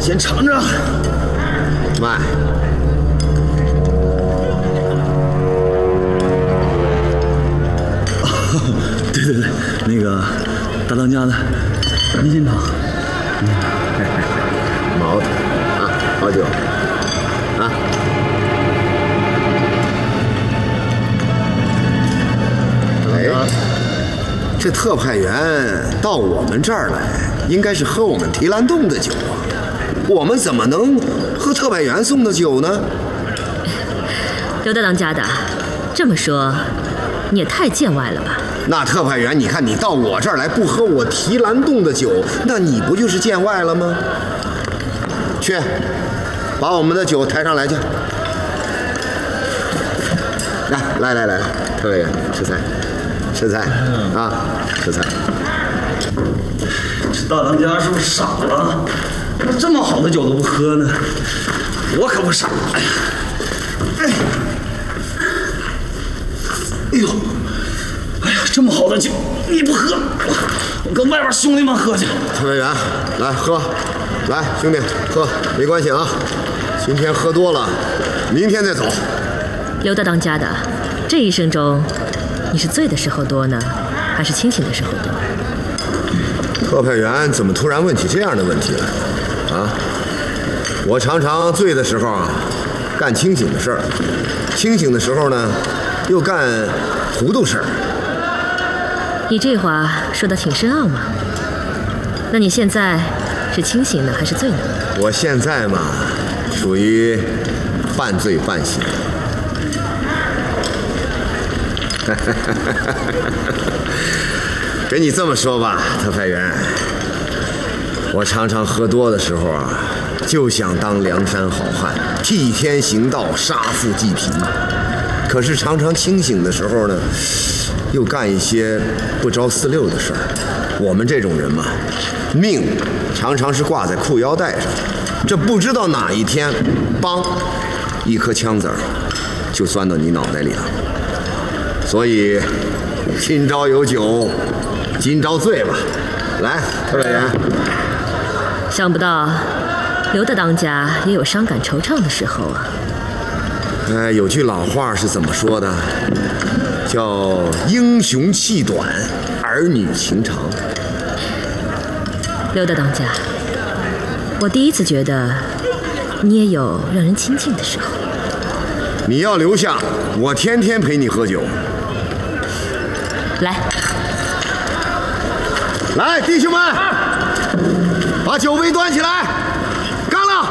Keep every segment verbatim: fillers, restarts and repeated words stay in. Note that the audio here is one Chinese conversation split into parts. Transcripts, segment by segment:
先尝尝。 慢。 对对对，那个大当家的，您先尝。 毛的啊，好酒啊。哎，这特派员到我们这儿来，应该是喝我们提篮洞的酒啊，我们怎么能喝特派员送的酒呢？ 刘大当家的，这么说，你也太见外了吧？ 那特派员，你看你到我这儿来不喝我提篮洞的酒，那你不就是见外了吗？去，把我们的酒抬上来去。来来来来，特派员吃菜，吃菜啊，吃菜。 这大当家是不是傻了？这么好的酒都不喝呢？我可不傻。哎呀，哎，哎呦，哎呀，这么好的酒你不喝，我跟外边兄弟们喝去。 特派员，来喝，来兄弟喝，没关系啊。今天喝多了，明天再走。 刘大当家的，这一生中，你是醉的时候多呢，还是清醒的时候多？ 特派员怎么突然问起这样的问题了？啊，我常常醉的时候啊，干清醒的事儿；清醒的时候呢，又干糊涂事儿。 你这话说得挺深奥嘛。那你现在是清醒呢，还是醉呢？ 我现在嘛，属于半醉半醒。跟你这么说吧，特派员，我常常喝多的时候啊，就想当梁山好汉，替天行道，杀富济贫。可是常常清醒的时候呢，又干一些不着四六的事儿。我们这种人嘛，命常常是挂在裤腰带上，这不知道哪一天，梆，一颗枪子儿就钻到你脑袋里了。所以，今朝有酒今朝醉吧。来，特派员。 想不到刘大当家也有伤感惆怅的时候啊。 呃，有句老话是怎么说的？叫英雄气短，儿女情长。 刘大当家，我第一次觉得你也有让人亲近的时候。 你要留下，我天天陪你喝酒。 来， 来，弟兄们，把酒杯端起来，干了！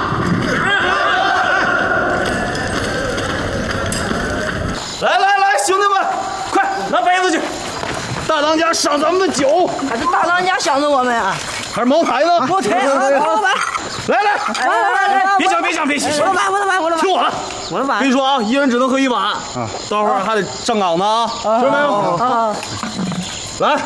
来来来，兄弟们，快拿杯子去！大当家赏咱们的酒， 还是大当家想着我们啊！ 还是茅台呢？ 茅台，我买！ 来来来来来来， 别抢别抢别抢！ 我的买，我的买，我的买！ 听我的， 我的买！ 跟你说啊，一人只能喝一碗啊，待会儿还得上岗呢啊，听到没有？ 啊！ 来。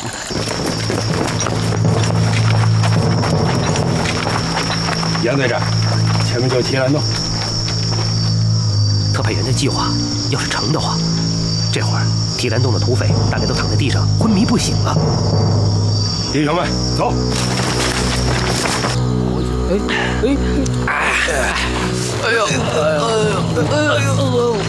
杨队长，前面就是提篮洞。 特派员的计划要是成的话，这会儿提篮洞的土匪大概都躺在地上昏迷不醒了。 弟兄们，走！ 哎哎哎！哎呦哎呦哎呦！